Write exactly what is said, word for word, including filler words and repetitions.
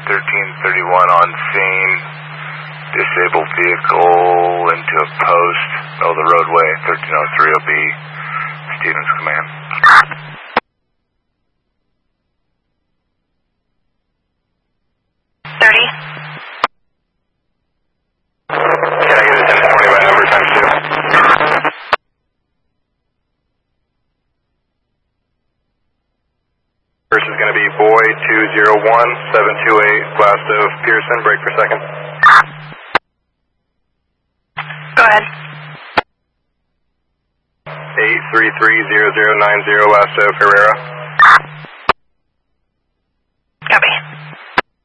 thirteen thirty-one on scene. Disabled vehicle into a post, middle of the roadway, thirteen oh three will be Stevens Command. thirty. Can I get a ten twenty by number times two? First is going to be Boy two zero one seven two eight, west of Pearson, break for second. Go ahead. eight three three zero zero nine zero, west of Herrera.